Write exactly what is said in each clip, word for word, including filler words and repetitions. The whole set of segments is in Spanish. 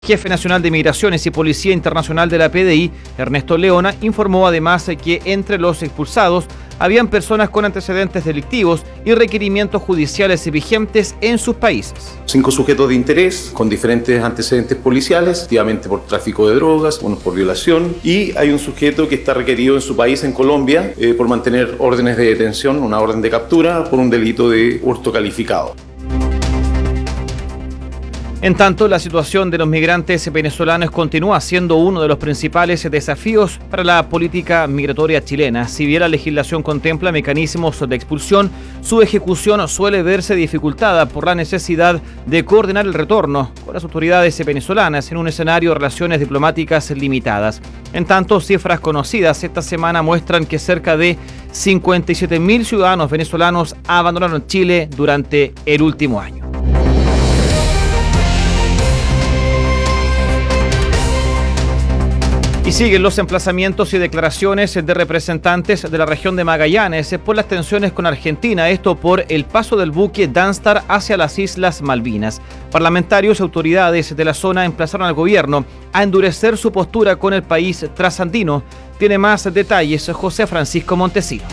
Jefe Nacional de Migraciones y Policía Internacional de la P D I, Ernesto Leona, informó además que entre los expulsados habían personas con antecedentes delictivos y requerimientos judiciales vigentes en sus países. Cinco sujetos de interés con diferentes antecedentes policiales, efectivamente por tráfico de drogas, unos por violación, y hay un sujeto que está requerido en su país, en Colombia, eh, por mantener órdenes de detención, una orden de captura por un delito de hurto calificado. En tanto, la situación de los migrantes venezolanos continúa siendo uno de los principales desafíos para la política migratoria chilena. Si bien la legislación contempla mecanismos de expulsión, su ejecución suele verse dificultada por la necesidad de coordinar el retorno con las autoridades venezolanas en un escenario de relaciones diplomáticas limitadas. En tanto, cifras conocidas esta semana muestran que cerca de cincuenta y siete mil ciudadanos venezolanos abandonaron Chile durante el último año. Y siguen los emplazamientos y declaraciones de representantes de la región de Magallanes por las tensiones con Argentina, esto por el paso del buque Danstar hacia las Islas Malvinas. Parlamentarios y autoridades de la zona emplazaron al gobierno a endurecer su postura con el país trasandino. Tiene más detalles José Francisco Montesino.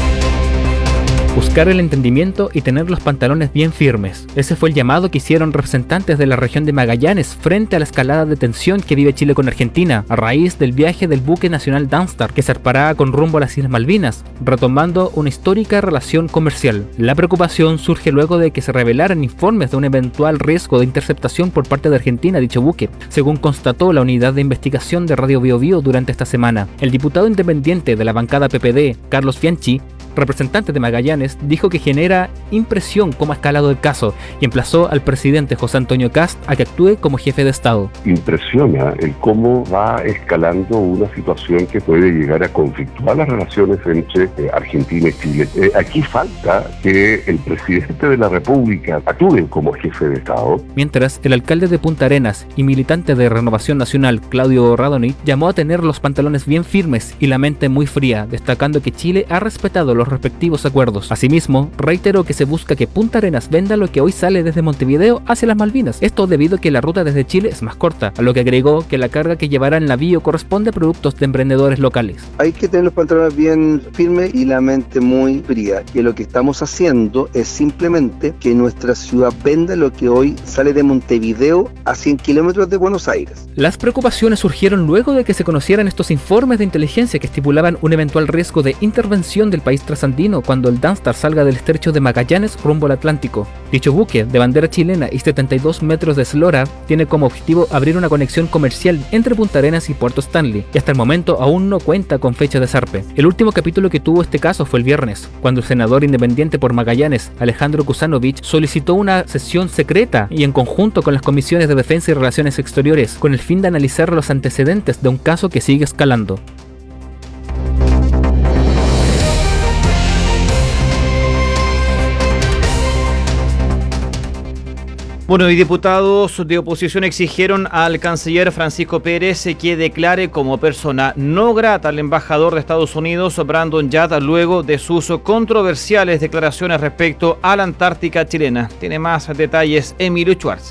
Buscar el entendimiento y tener los pantalones bien firmes. Ese fue el llamado que hicieron representantes de la región de Magallanes frente a la escalada de tensión que vive Chile con Argentina, a raíz del viaje del buque nacional Danstar, que zarpará con rumbo a las Islas Malvinas, retomando una histórica relación comercial. La preocupación surge luego de que se revelaran informes de un eventual riesgo de interceptación por parte de Argentina a dicho buque, según constató la unidad de investigación de Radio Bio Bio durante esta semana. El diputado independiente de la bancada P P D, Carlos Fianchi, representante de Magallanes, dijo que genera impresión cómo ha escalado el caso y emplazó al presidente José Antonio Kast a que actúe como jefe de Estado. Impresiona el cómo va escalando una situación que puede llegar a conflictuar las relaciones entre eh, Argentina y Chile. Eh, aquí falta que el presidente de la República actúe como jefe de Estado. Mientras, el alcalde de Punta Arenas y militante de Renovación Nacional, Claudio Radonich, llamó a tener los pantalones bien firmes y la mente muy fría, destacando que Chile ha respetado los respectivos acuerdos. Asimismo, reiteró que se busca que Punta Arenas venda lo que hoy sale desde Montevideo hacia las Malvinas, esto debido a que la ruta desde Chile es más corta, a lo que agregó que la carga que llevará el navío corresponde a productos de emprendedores locales. Hay que tener los pantalones bien firmes y la mente muy fría, que lo que estamos haciendo es simplemente que nuestra ciudad venda lo que hoy sale de Montevideo a cien kilómetros de Buenos Aires. Las preocupaciones surgieron luego de que se conocieran estos informes de inteligencia que estipulaban un eventual riesgo de intervención del país trasandino cuando el Danstar salga del estrecho de Magallanes rumbo al Atlántico. Dicho buque, de bandera chilena y setenta y dos metros de eslora, tiene como objetivo abrir una conexión comercial entre Punta Arenas y Puerto Stanley, y hasta el momento aún no cuenta con fecha de zarpe. El último capítulo que tuvo este caso fue el viernes, cuando el senador independiente por Magallanes, Alejandro Kusanovich, solicitó una sesión secreta y en conjunto con las comisiones de Defensa y Relaciones Exteriores, con el fin de analizar los antecedentes de un caso que sigue escalando. Bueno, y diputados de oposición exigieron al canciller Francisco Pérez que declare como persona no grata al embajador de Estados Unidos, Brandon Judd, luego de sus controversiales declaraciones respecto a la Antártica chilena. Tiene más detalles Emilio Schwartz.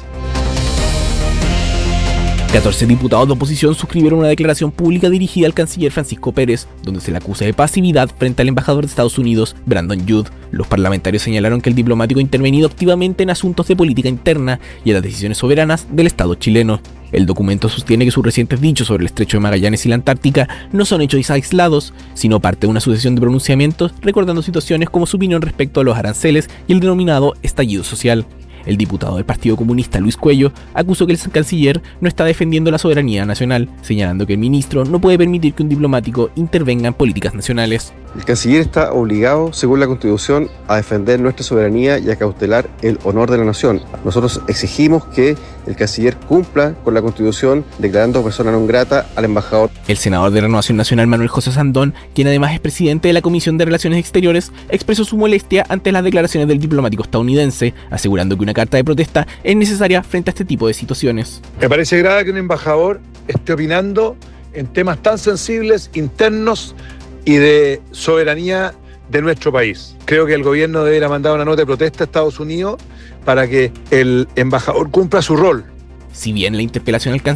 catorce diputados de oposición suscribieron una declaración pública dirigida al canciller Francisco Pérez, donde se le acusa de pasividad frente al embajador de Estados Unidos, Brandon Judd. Los parlamentarios señalaron que el diplomático ha intervenido activamente en asuntos de política interna y en las decisiones soberanas del Estado chileno. El documento sostiene que sus recientes dichos sobre el estrecho de Magallanes y la Antártica no son hechos aislados, sino parte de una sucesión de pronunciamientos recordando situaciones como su opinión respecto a los aranceles y el denominado estallido social. El diputado del Partido Comunista, Luis Cuello, acusó que el canciller no está defendiendo la soberanía nacional, señalando que el ministro no puede permitir que un diplomático intervenga en políticas nacionales. El canciller está obligado, según la Constitución, a defender nuestra soberanía y a cautelar el honor de la nación. Nosotros exigimos que el canciller cumpla con la Constitución, declarando persona non grata al embajador. El senador de Renovación Nacional, Manuel José Sandón, quien además es presidente de la Comisión de Relaciones Exteriores, expresó su molestia ante las declaraciones del diplomático estadounidense, asegurando que una carta de protesta es necesaria frente a este tipo de situaciones. Me parece grave que un embajador esté opinando en temas tan sensibles, internos y de soberanía de nuestro país. Creo que el gobierno debería mandar una nota de protesta a Estados Unidos para que el embajador cumpla su rol. Si bien la interpelación al